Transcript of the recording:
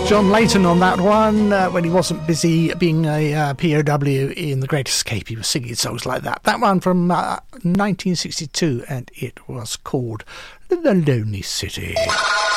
John Layton on that one. When he wasn't busy being a POW in The Great Escape, he was singing songs like that. That one from 1962, and it was called The Lonely City.